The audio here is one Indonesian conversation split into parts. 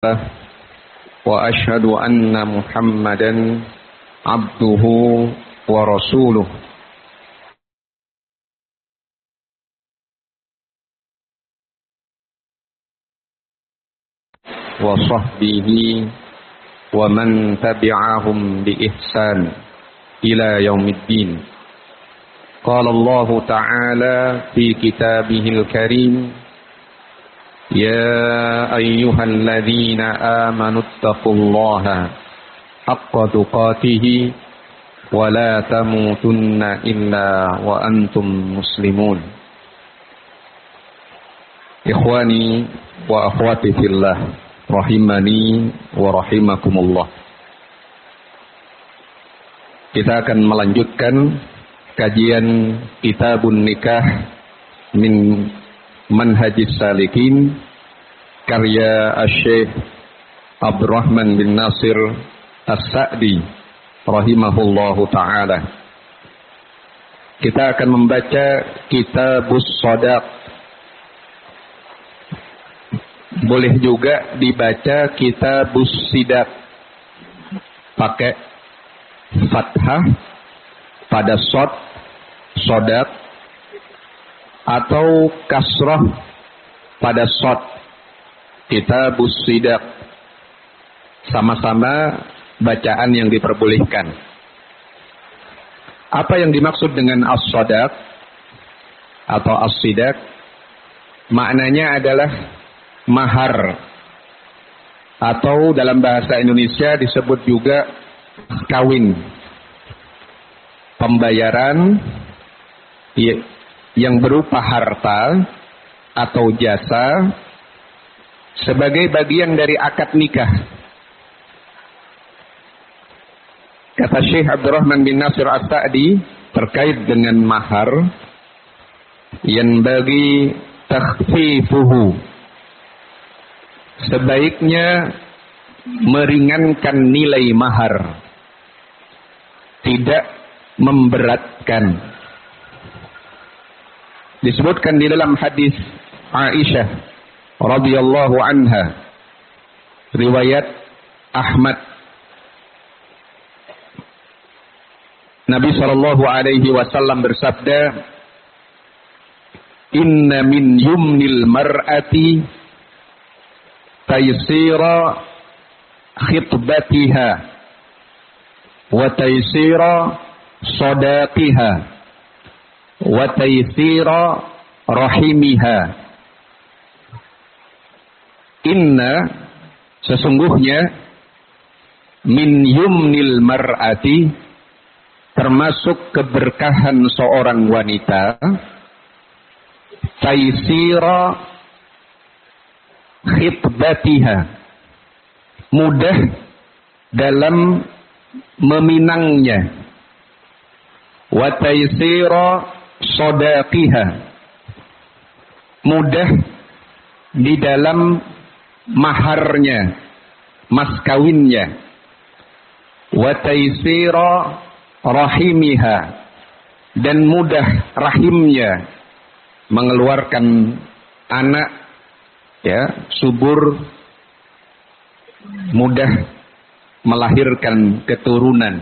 وأشهد أن محمدا عبده ورسوله وصحبه ومن تبعهم بإحسان إلى يوم الدين. قال الله تعالى في كتابه الكريم: يا أيها الذين آمنوا اتقوا الله حق تقاته ولا تموتن إلا وأنتم مسلمون. إخواني وأخواتي في الله rahimani wa rahimakumullah. Kita akan melanjutkan kajian Kitabun Nikah min Manhajis Salikin karya Asy-Syaikh Abdurrahman bin Nasir As-Sa'di rahimahullahu taala. Kita akan membaca Kitabus Shadaq. Boleh juga dibaca Kitabus Sidak pakai fathah pada shad, shadaq, atau kasrah pada shad, Kitabus Sidak. Sama-sama bacaan yang diperbolehkan. Apa yang dimaksud dengan as-shadaq atau as-sidak? Maknanya adalah mahar, atau dalam bahasa Indonesia disebut juga kawin, pembayaran yang berupa harta atau jasa sebagai bagian dari akad nikah. Kata Syekh Abdurrahman bin Nasir As-Sa'di terkait dengan mahar, yang bagi takhfifuhu, sebaiknya meringankan nilai mahar, tidak memberatkan. Disebutkan di dalam hadis Aisyah radhiyallahu anha, riwayat Ahmad, Nabi sallallahu alaihi wasallam bersabda, "Inna min yumnil mar'ati taysira khitbatiha wa taysira sadaqiha wa taysira rahimiha." Inna, sesungguhnya, min yumnil mar'ati, termasuk keberkahan seorang wanita, taysira khitbatiha, mudah dalam meminangnya, wa taysira sadaqiha, mudah di dalam maharnya, mas kawinnya, wa taysira rahimiha, dan mudah rahimnya mengeluarkan anak, ya, subur, mudah melahirkan keturunan.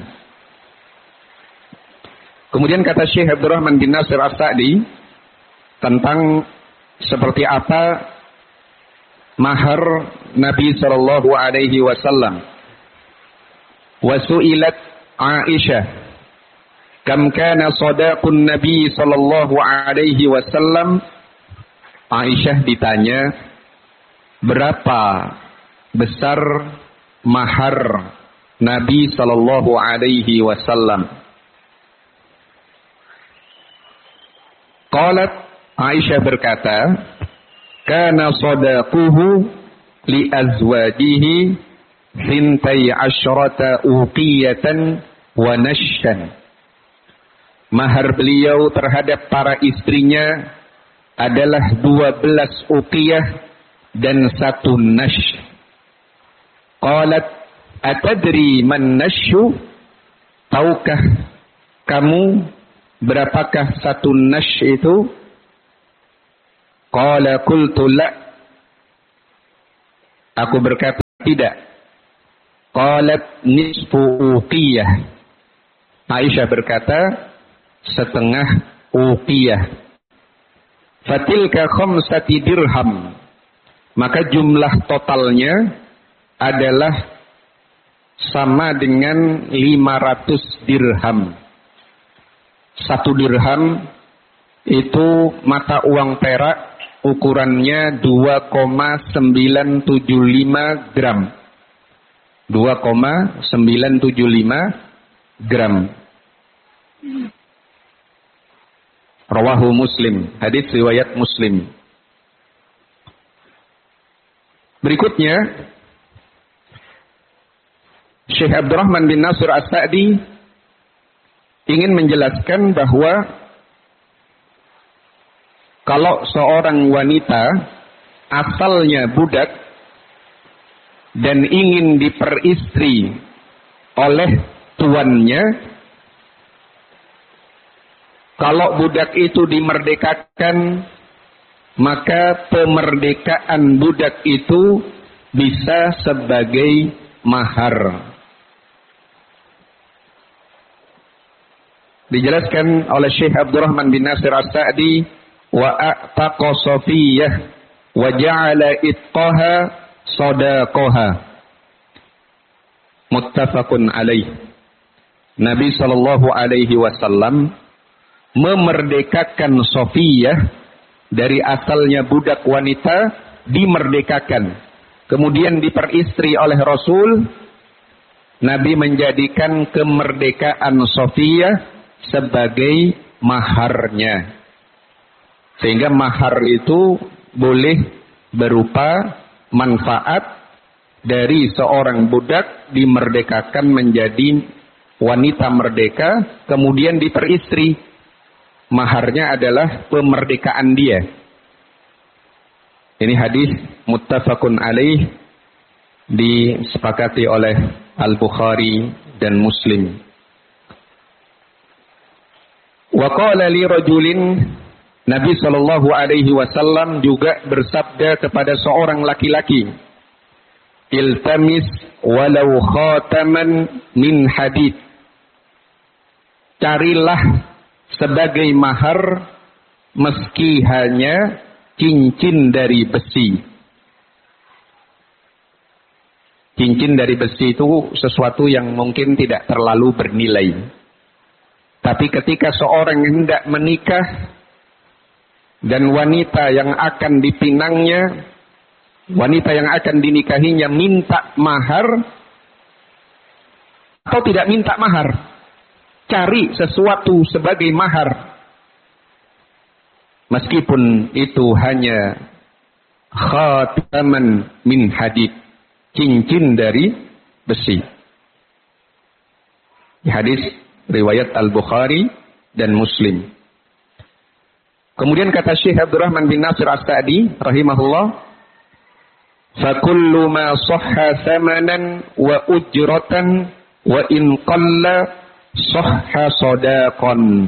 Kemudian kata Syekh Abdurrahman bin Nasir As-Sa'di tentang seperti apa mahar Nabi sallallahu alaihi wasallam. Wa su'ilat Aisyah, kam kana sadaqun Nabi sallallahu alaihi wasallam. Aisyah ditanya, berapa besar mahar Nabi sallallahu alaihi wasallam? Qalat, Aisyah berkata, kana sadaquhu li azwajihi sintai asyrata uqiyatan wa nashyan. Mahar beliau terhadap para istrinya adalah 12 uqiyah dan 1 nash. Qalat, atadri man nashyu? Tahukah kamu berapakah 1 nash itu? Qala qultu la. Aku berkata, Tidak. Qalat nisfu uqiyah. Aisyah berkata, setengah uqiyah. Fatilka khamsati dirham. Maka jumlah totalnya adalah sama dengan 500 dirham. 1 dirham itu mata uang perak, ukurannya 2,975 gram. 2,975 gram. Rawahu Muslim, hadis riwayat Muslim. Berikutnya, Syekh Abdurrahman bin Nasir As-Sa'di ingin menjelaskan bahwa kalau seorang wanita asalnya budak dan ingin diperistri oleh tuannya, kalau budak itu dimerdekakan, maka pemerdekaan budak itu bisa sebagai mahar. Dijelaskan oleh Syekh Abdurrahman bin Nasir As-Sa'di, wa a'taqa Safiyah wa ja'ala itqaha sadaqaha. Muttafaqun alaih. Nabi sallallahu alaihi wasallam memerdekakan Safiyah dari asalnya budak wanita, dimerdekakan. Kemudian diperistri oleh Rasul. Nabi menjadikan kemerdekaan Safiyah sebagai maharnya. Sehingga mahar itu boleh berupa manfaat dari seorang budak dimerdekakan menjadi wanita merdeka, kemudian diperistri. Maharnya adalah pemerdekaan dia. Ini hadis muttafaqun alaih, disepakati oleh Al-Bukhari dan Muslim. Wa qala li rajulin, Nabi sallallahu alaihi wasallam juga bersabda kepada seorang laki-laki, iltamis walau khataman min hadid. Carilah sebagai mahar meski hanya cincin dari besi. Cincin dari besi itu sesuatu yang mungkin tidak terlalu bernilai. Tapi ketika seorang hendak menikah dan wanita yang akan dipinangnya, wanita yang akan dinikahinya minta mahar atau tidak minta mahar, cari sesuatu sebagai mahar. Meskipun itu hanya khataman min hadid, cincin dari besi. Hadis riwayat Al-Bukhari dan Muslim. Kemudian kata Syekh Abdurrahman bin Nasir As-Sa'di rahimahullah, fakullu ma sahha thamanan wa ujratan wa in qalla sahha sadaqan.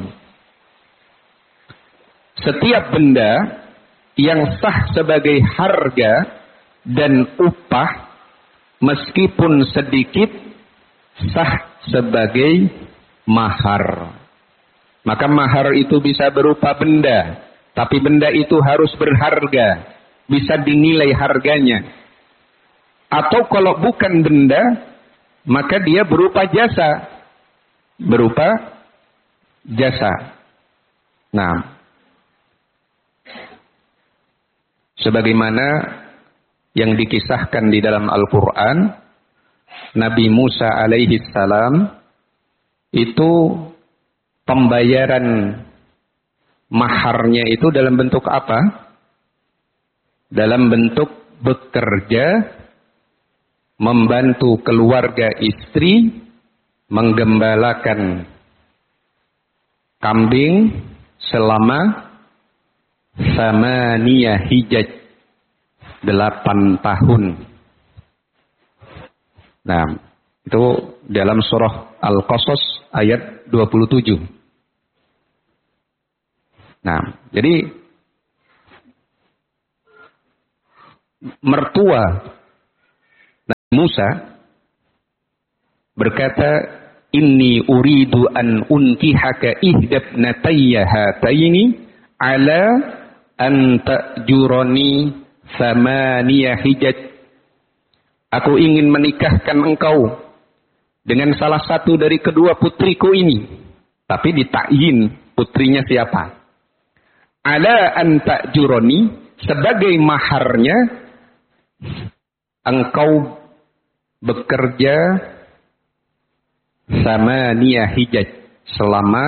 Setiap benda yang sah sebagai harga dan upah meskipun sedikit sah sebagai mahar. Maka mahar itu bisa berupa benda, tapi benda itu harus berharga, bisa dinilai harganya. Atau kalau bukan benda, maka dia berupa jasa. Berupa jasa. Nah, sebagaimana yang dikisahkan di dalam Al-Quran, Nabi Musa alaihi salam itu pembayaran maharnya itu dalam bentuk apa? Dalam bentuk bekerja, membantu keluarga istri, menggembalakan kambing selama 8 hijaj, 8 tahun. Nah, itu dalam surah Al-Qasas ayat 27. Nah, jadi mertua Nabi Musa berkata, "Inni uridu an unkihaka ihdabnatayya hataini ala an ta'jurani thamaniya hijaj." Aku ingin menikahkan engkau dengan salah satu dari kedua putriku ini. Tapi ditakyin putrinya siapa? Ala an ta'jurani, sebagai maharnya engkau bekerja thamaniya hijaj selama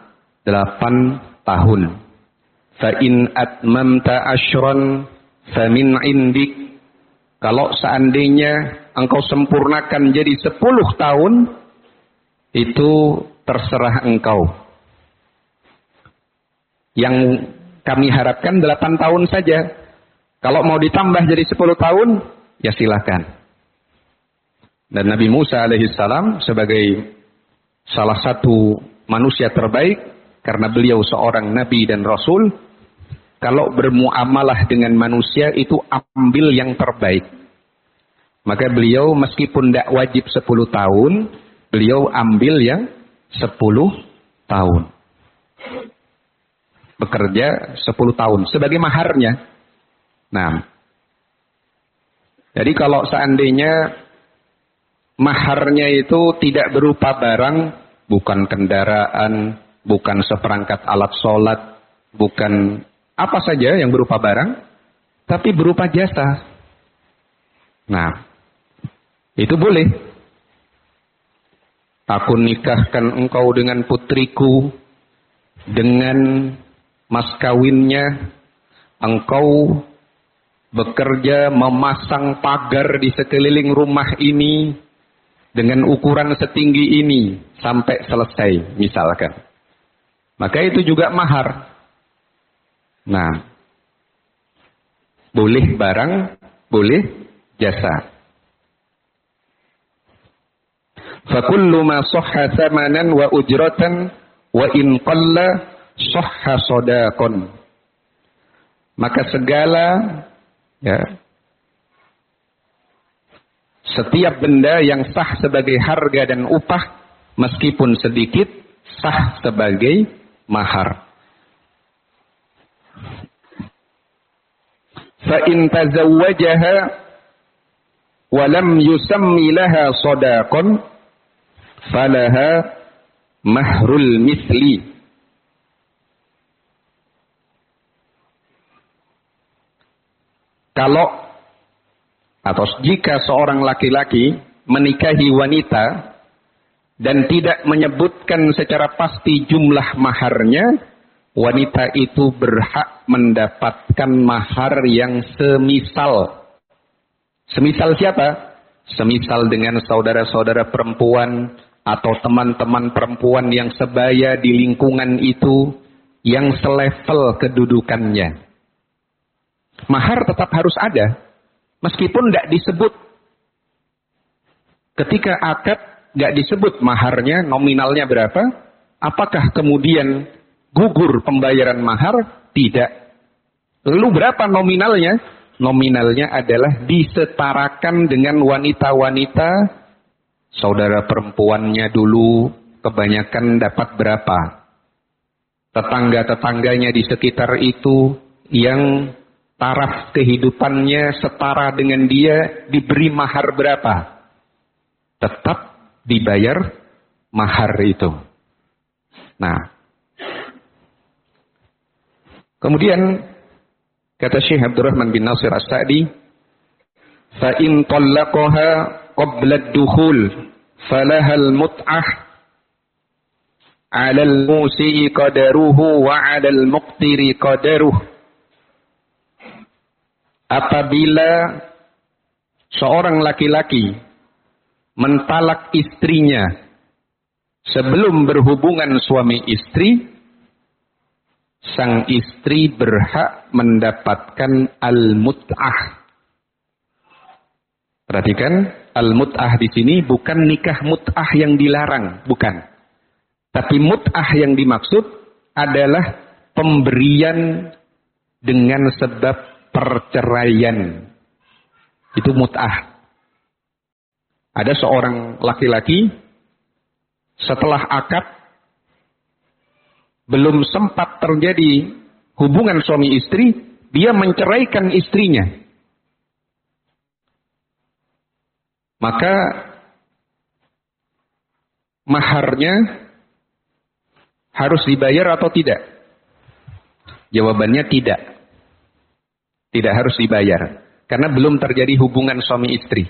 8 tahun. Fa in atmamta asyran famin indik. Kalau seandainya engkau sempurnakan jadi 10 tahun, itu terserah engkau. Yang kami harapkan 8 tahun saja. Kalau mau ditambah jadi 10 tahun, ya silakan. Dan Nabi Musa alaihissalam sebagai salah satu manusia terbaik, karena beliau seorang nabi dan rasul, kalau bermuamalah dengan manusia itu ambil yang terbaik. Maka beliau meskipun tidak wajib 10 tahun, beliau ambil yang 10 tahun. Bekerja 10 tahun sebagai maharnya. Nah, jadi kalau seandainya maharnya itu tidak berupa barang, bukan kendaraan, bukan seperangkat alat sholat, bukan apa saja yang berupa barang, tapi berupa jasa. Nah, itu boleh. Aku nikahkan engkau dengan putriku, dengan mas kawinnya, engkau bekerja memasang pagar di sekeliling rumah ini dengan ukuran setinggi ini sampai selesai, misalkan. Maka itu juga mahar. Nah, boleh barang, boleh jasa. Fakullu ma sahha thamanan wa ujratan wa in qalla sahha sadaqan. Maka segala, ya, setiap benda yang sah sebagai harga dan upah, meskipun sedikit, sah sebagai mahar. Fa in tazawwajaha wa lam yusammi laha sadaqan falaha mahrul misli. Kalau atau jika seorang laki-laki menikahi wanita dan tidak menyebutkan secara pasti jumlah maharnya, wanita itu berhak mendapatkan mahar yang semisal. Semisal siapa? Semisal dengan saudara-saudara perempuan atau teman-teman perempuan yang sebaya di lingkungan itu, yang selevel kedudukannya. Mahar tetap harus ada, meskipun tidak disebut. Ketika akad tidak disebut maharnya, nominalnya berapa, apakah kemudian gugur pembayaran mahar? Tidak. Lalu berapa nominalnya? Nominalnya adalah disetarakan dengan wanita-wanita saudara perempuannya dulu, kebanyakan dapat berapa. Tetangga-tetangganya di sekitar itu yang taraf kehidupannya setara dengan dia diberi mahar berapa? Tetap dibayar mahar itu. Nah, kemudian kata Syekh Abdurrahman bin Nasir As-Sa'di, fa in talaqaha qabla ad-dukhul falaha al-mut'ah 'ala al-musi'i qadaruhu wa 'ala al-muqtiri qadaruhu. Apabila seorang laki-laki mentalak istrinya sebelum berhubungan suami istri, sang istri berhak mendapatkan al-mut'ah. Perhatikan, al-mut'ah di sini bukan nikah mut'ah yang dilarang, bukan. Tapi mut'ah yang dimaksud adalah pemberian dengan sebab perceraian. Itu mut'ah. Ada seorang laki-laki setelah akad belum sempat terjadi hubungan suami istri, dia menceraikan istrinya. Maka maharnya harus dibayar atau tidak? Jawabannya tidak. Tidak harus dibayar. Karena belum terjadi hubungan suami istri.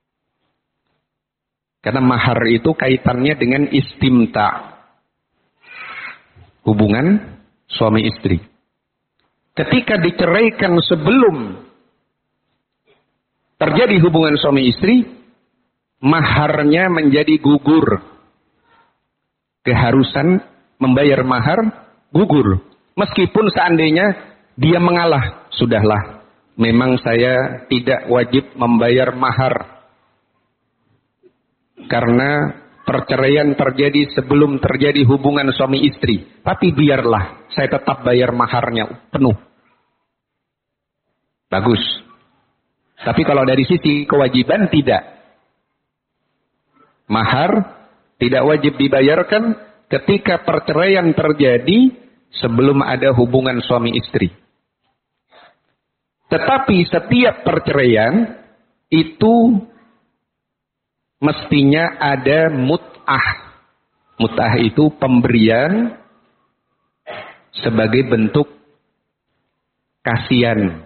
Karena mahar itu kaitannya dengan istimta. Hubungan suami istri. Ketika diceraikan sebelum terjadi hubungan suami istri, maharnya menjadi gugur. Keharusan membayar mahar gugur. Meskipun seandainya dia mengalah, sudahlah, memang saya tidak wajib membayar mahar. Karena perceraian terjadi sebelum terjadi hubungan suami istri. Tapi biarlah, saya tetap bayar maharnya penuh. Bagus. Tapi kalau dari sisi kewajiban tidak. Mahar tidak wajib dibayarkan ketika perceraian terjadi sebelum ada hubungan suami istri. Tetapi setiap perceraian itu mestinya ada mut'ah. Mut'ah itu pemberian sebagai bentuk kasihan.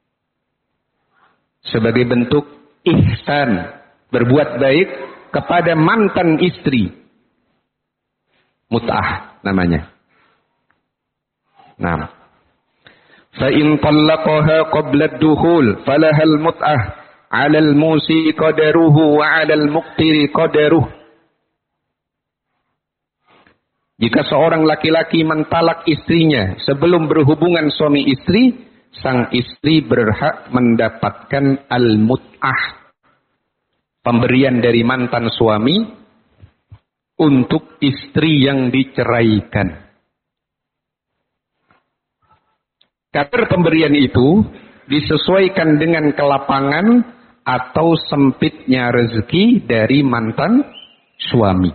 Sebagai bentuk ihsan. Berbuat baik kepada mantan istri. Mut'ah namanya. Nah. فَإِنْ طَلَّقَهَا قَبْلَ الدُّخُولِ فَلَهَا الْمُتْعَةُ عَلَى الْمُوسِي قَدَرُهُ وَعَلَى الْمُقْتِرِ قَدَرُهُ. Jika seorang laki-laki mentalak istrinya sebelum berhubungan suami istri, sang istri berhak mendapatkan al-mut'ah, pemberian dari mantan suami untuk istri yang diceraikan. Kadar pemberian itu disesuaikan dengan kelapangan atau sempitnya rezeki dari mantan suami.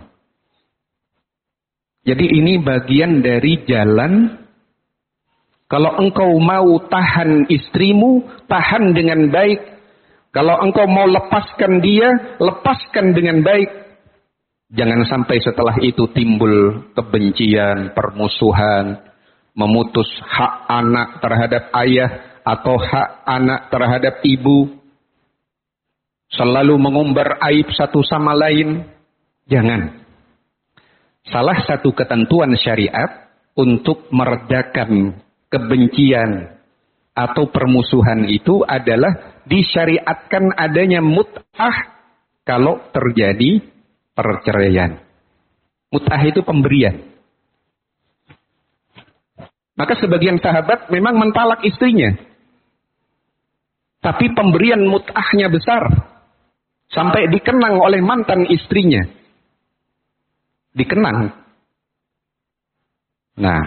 Jadi ini bagian dari jalan. Kalau engkau mau tahan istrimu, tahan dengan baik. Kalau engkau mau lepaskan dia, lepaskan dengan baik. Jangan sampai setelah itu timbul kebencian, permusuhan, memutus hak anak terhadap ayah atau hak anak terhadap ibu. Selalu mengumbar aib satu sama lain. Jangan. Salah satu ketentuan syariat untuk meredakan kebencian atau permusuhan itu adalah disyariatkan adanya mut'ah kalau terjadi perceraian. Mut'ah itu pemberian. Maka sebagian sahabat memang mentalak istrinya. Tapi pemberian mut'ahnya besar. Sampai dikenang oleh mantan istrinya. Dikenang. Nah.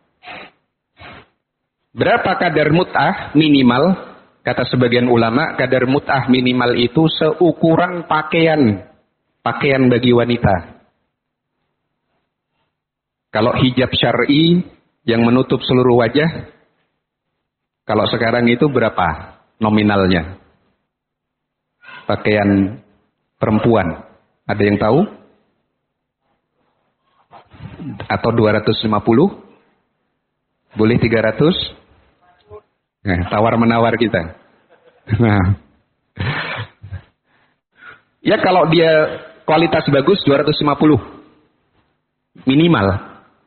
Berapa kadar mut'ah minimal? Kata sebagian ulama, kadar mut'ah minimal itu seukuran pakaian. Pakaian bagi wanita. Kalau hijab syar'i yang menutup seluruh wajah, kalau sekarang itu berapa nominalnya? Pakaian perempuan. Ada yang tahu? Atau 250? Boleh 300? Nah, tawar-menawar kita. Nah. Ya kalau dia kualitas bagus 250. Minimal.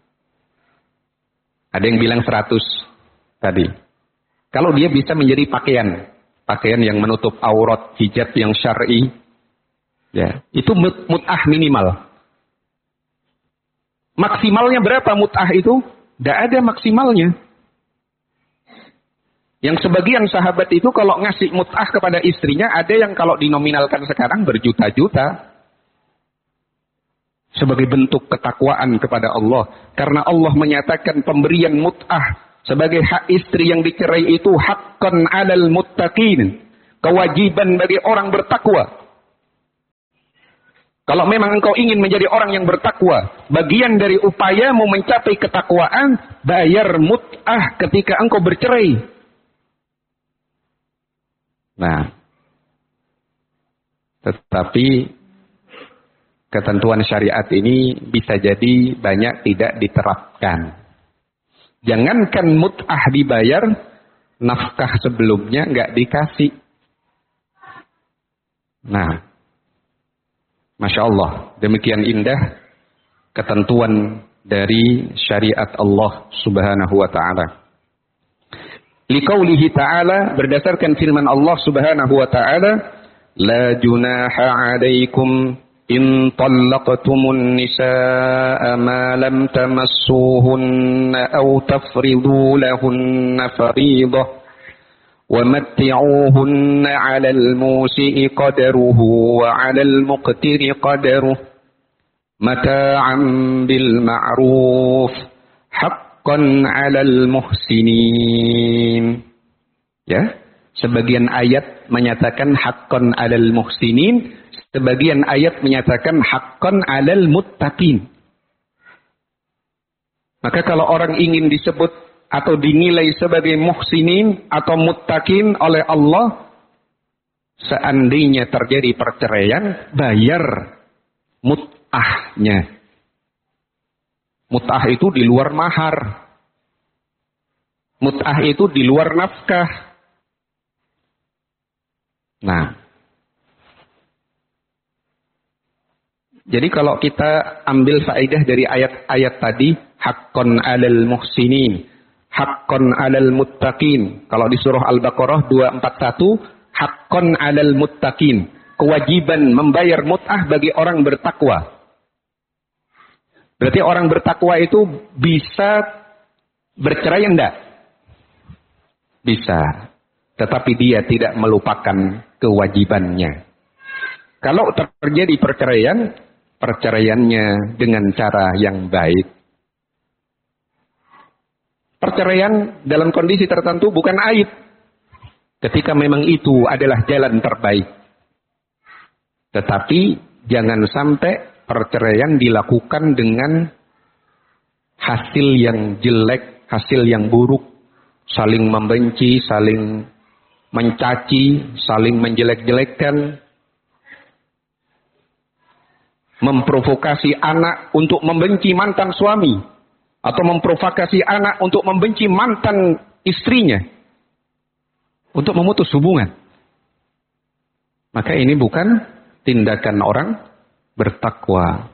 Ada yang bilang 100 tadi. Kalau dia bisa menjadi pakaian. Pakaian yang menutup aurat, hijab yang syar'i. Ya, itu mut'ah minimal. Maksimalnya berapa mut'ah itu? Tidak ada maksimalnya. Yang sebagian sahabat itu kalau ngasih mut'ah kepada istrinya, ada yang kalau dinominalkan sekarang berjuta-juta. Sebagai bentuk ketakwaan kepada Allah. Karena Allah menyatakan pemberian mut'ah sebagai hak istri yang dicerai itu haqqan 'alal muttaqin. Kewajiban bagi orang bertakwa. Kalau memang engkau ingin menjadi orang yang bertakwa, bagian dari upayamu mencapai ketakwaan, bayar mut'ah ketika engkau bercerai. Nah, tetapi ketentuan syariat ini bisa jadi banyak tidak diterapkan. Jangankan mut'ah dibayar, nafkah sebelumnya nggak dikasih. Nah, Masya Allah, demikian indah ketentuan dari syariat Allah Subhanahu wa ta'ala. Liqaulihi ta'ala, berdasarkan firman Allah Subhanahu wa ta'ala, la junaha 'alaikum in talaqtumun nisaa ma lam tamassuhunna aw tafridu lahunna fariidah وَمَتِّعُوهُنَّ عَلَى الْمُوسِئِ قَدَرُهُ وَعَلَى الْمُقْتِرِ قَدَرُهُ مَتَاعًا بِالْمَعْرُوفِ حَقًّا عَلَى الْمُحْسِنِينَ. Ya, sebagian ayat menyatakan haqqan 'alal muhsinin, sebagian ayat menyatakan haqqan 'alal muttaqin. Maka kalau orang ingin disebut atau dinilai sebagai muhsinin atau muttaqin oleh Allah, seandainya terjadi perceraian, bayar mut'ahnya. Mut'ah itu di luar mahar. Mut'ah itu di luar nafkah. Nah, jadi kalau kita ambil faedah dari ayat-ayat tadi, haqqan 'alal muhsinin, haqqan 'alal muttaqin. Kalau di surah Al-Baqarah 241, haqqan 'alal muttaqin, kewajiban membayar mut'ah bagi orang bertakwa. Berarti orang bertakwa itu bisa bercerai enggak? Bisa. Tetapi dia tidak melupakan kewajibannya. Kalau terjadi perceraian, perceraiannya dengan cara yang baik. Perceraian dalam kondisi tertentu bukan aib, ketika memang itu adalah jalan terbaik. Tetapi jangan sampai perceraian dilakukan dengan hasil yang jelek, hasil yang buruk, saling membenci, saling mencaci, saling menjelek-jelekkan, memprovokasi anak untuk membenci mantan suami, atau memprovokasi anak untuk membenci mantan istrinya, untuk memutus hubungan. Maka ini bukan tindakan orang bertakwa.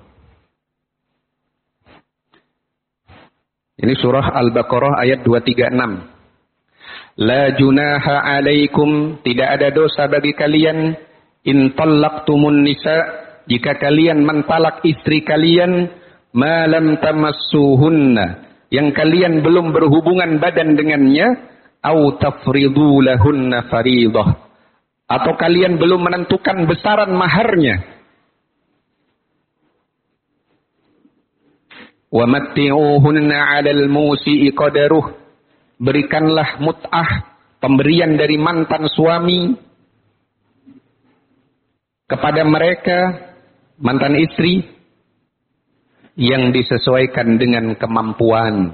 Ini surah Al-Baqarah ayat 236. La junaha 'alaikum, tidak ada dosa bagi kalian, in talaqtumun nisa, jika kalian mentalak istri kalian, ma lam tamassuhunna, yang kalian belum berhubungan badan dengannya, au tafridu lahunna fariidah, atau kalian belum menentukan besaran maharnya. Wa matti'uhunna 'alal musi'i qadaruh, berikanlah mut'ah, pemberian dari mantan suami kepada mereka, mantan istri, yang disesuaikan dengan kemampuan.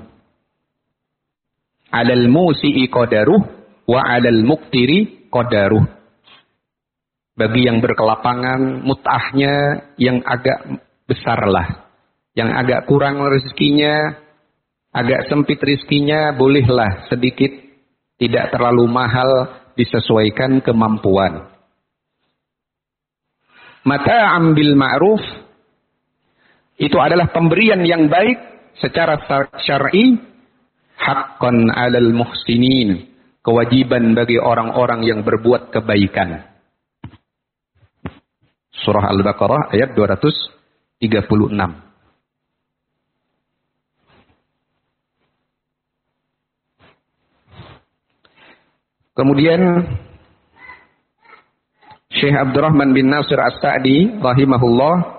Alal musi'i qadaruh wa alal muqtiri qadaruh. Bagi yang berkelapangan, mut'ahnya yang agak besarlah. Yang agak kurang rezekinya, agak sempit rezekinya, bolehlah sedikit, tidak terlalu mahal, disesuaikan kemampuan. Mata'am bil ma'ruf, itu adalah pemberian yang baik secara syar'i, haqqan 'alal muhsinin, kewajiban bagi orang-orang yang berbuat kebaikan. Surah Al-Baqarah ayat 236. Kemudian Syekh Abdurrahman bin Nasir As-Sa'di rahimahullah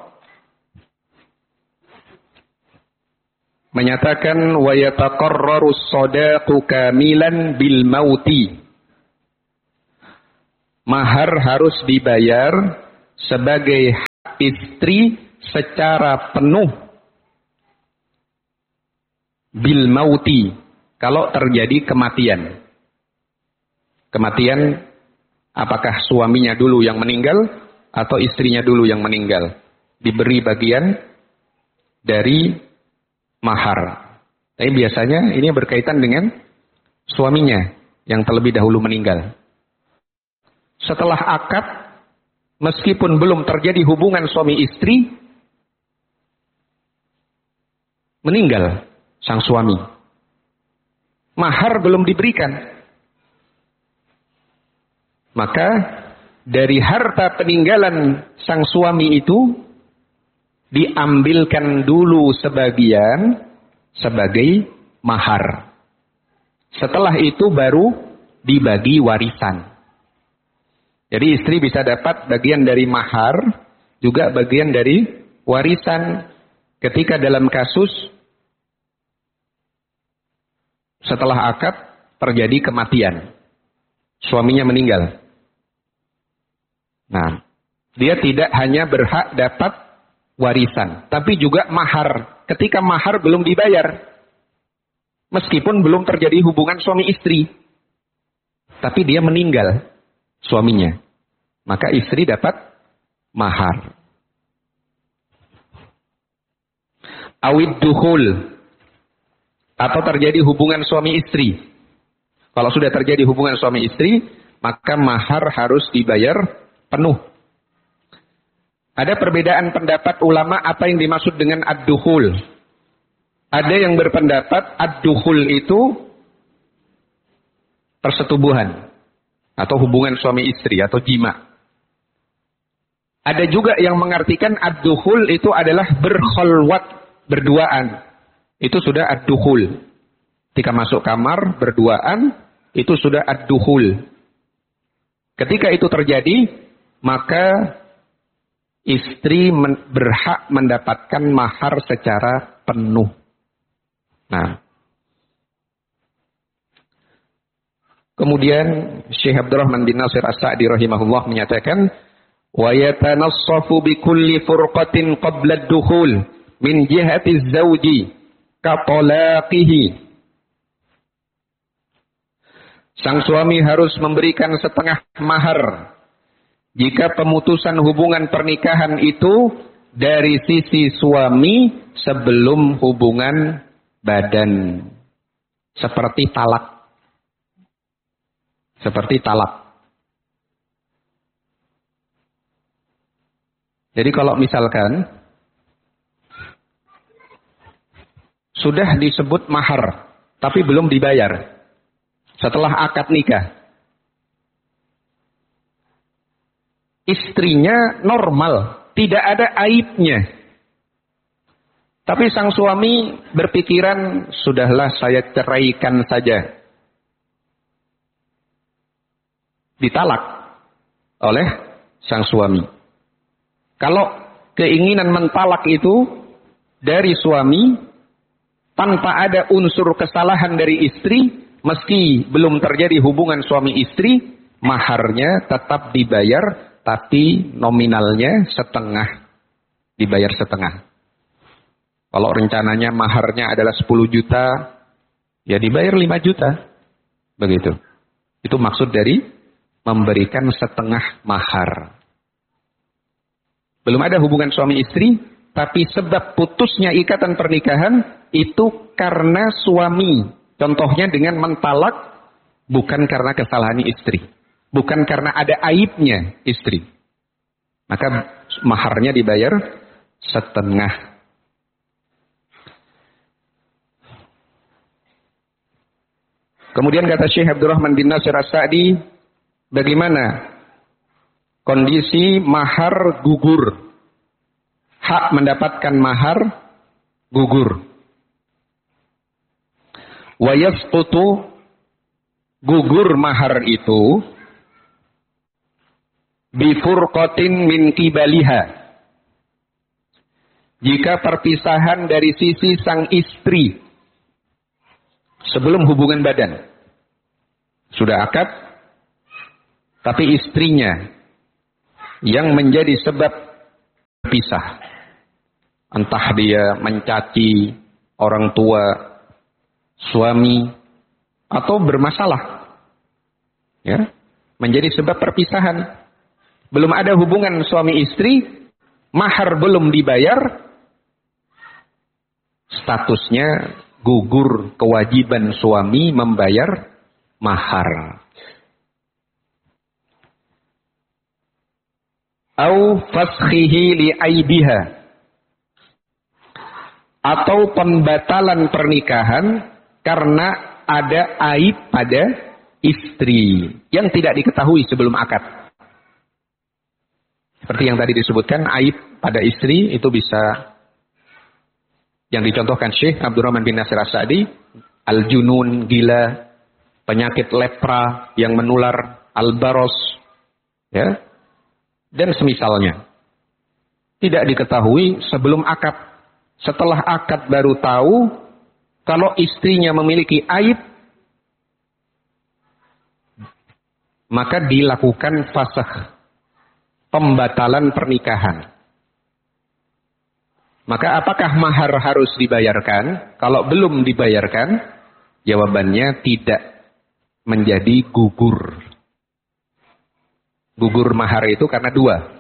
menyatakan, wa yataqarraru as-sadaqu kamilan bil mauti, mahar harus dibayar sebagai istri secara penuh bil mauti, kalau terjadi kematian. Kematian apakah suaminya dulu yang meninggal atau istrinya dulu yang meninggal, diberi bagian dari mahar. Tapi biasanya ini berkaitan dengan suaminya yang terlebih dahulu meninggal. Setelah akad, meskipun belum terjadi hubungan suami istri, meninggal sang suami. Mahar belum diberikan. Maka dari harta peninggalan sang suami itu diambilkan dulu sebagian sebagai mahar. Setelah itu baru dibagi warisan. Jadi istri bisa dapat bagian dari mahar, juga bagian dari warisan ketika dalam kasus setelah akad terjadi kematian. Suaminya meninggal. Nah, dia tidak hanya berhak dapat warisan, tapi juga mahar. Ketika mahar belum dibayar, meskipun belum terjadi hubungan suami istri, tapi dia meninggal suaminya, maka istri dapat mahar. Awid dukhul, atau terjadi hubungan suami istri. Kalau sudah terjadi hubungan suami istri, maka mahar harus dibayar penuh. Ada perbedaan pendapat ulama apa yang dimaksud dengan ad-dukhul. Ada yang berpendapat ad-dukhul itu persetubuhan atau hubungan suami istri atau jima. Ada juga yang mengartikan ad-dukhul itu adalah berkholwat, berduaan. Itu sudah ad-dukhul. Ketika masuk kamar berduaan, itu sudah ad-dukhul. Ketika itu terjadi, maka istri berhak mendapatkan mahar secara penuh. Nah, kemudian Syekh Abdurrahman bin Nasir As-Sa'di rahimahullah menyatakan, wa yatanassafu bi kulli furqatin qabla ad-dukhul min jihati az-zawji ka talaqihi. Sang suami harus memberikan setengah mahar jika pemutusan hubungan pernikahan itu dari sisi suami sebelum hubungan badan. Seperti talak. Seperti talak. Jadi kalau misalkan sudah disebut mahar, tapi belum dibayar setelah akad nikah, istrinya normal, tidak ada aibnya. Tapi sang suami berpikiran, sudahlah saya ceraikan saja. Ditalak oleh sang suami. Kalau keinginan mentalak itu dari suami, tanpa ada unsur kesalahan dari istri, meski belum terjadi hubungan suami istri, maharnya tetap dibayar, tapi nominalnya setengah, dibayar setengah. Kalau rencananya maharnya adalah 10 juta, ya dibayar 5 juta. Begitu. Itu maksud dari memberikan setengah mahar. Belum ada hubungan suami istri, tapi sebab putusnya ikatan pernikahan itu karena suami. Contohnya dengan mentalak, bukan karena kesalahan istri. Bukan karena ada aibnya istri. Maka maharnya dibayar setengah. Kemudian kata Syekh Abdurrahman bin Nasir As-Sa'di, bagaimana kondisi mahar gugur? Hak mendapatkan mahar gugur. Wa yasqutu, gugur mahar itu bifurqatin min qibaliha, jika perpisahan dari sisi sang istri sebelum hubungan badan. Sudah akad, tapi istrinya yang menjadi sebab berpisah. Entah dia mencaci orang tua, suami, atau bermasalah. Ya, menjadi sebab perpisahan. Belum ada hubungan suami istri, mahar belum dibayar, statusnya gugur kewajiban suami membayar mahar. Au faskhihi li aibiha, atau pembatalan pernikahan karena ada aib pada istri yang tidak diketahui sebelum akad. Seperti yang tadi disebutkan, aib pada istri itu bisa yang dicontohkan Syekh Abdurrahman bin Nasir As-Sa'di, al-junun, gila, penyakit lepra yang menular, al-baros, ya, dan semisalnya. Tidak diketahui sebelum akad. Setelah akad baru tahu kalau istrinya memiliki aib, maka dilakukan fasakh, pembatalan pernikahan. Maka apakah mahar harus dibayarkan? Kalau belum dibayarkan, jawabannya tidak, menjadi gugur. Gugur mahar itu karena dua.